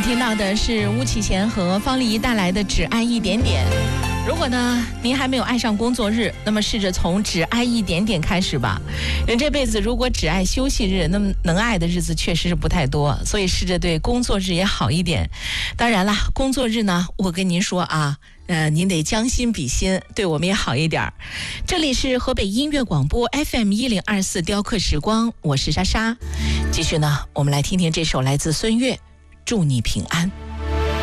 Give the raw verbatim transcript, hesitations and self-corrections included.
听到的是巫启贤和方丽怡带来的《只爱一点点》。如果呢您还没有爱上工作日，那么试着从只爱一点点开始吧。人这辈子如果只爱休息日，那么能爱的日子确实是不太多，所以试着对工作日也好一点。当然了，工作日呢，我跟您说啊，呃，您得将心比心，对我们也好一点。这里是河北音乐广播 F M 一零二四雕刻时光，我是莎莎。继续呢，我们来听听这首来自孙悦，祝你平安。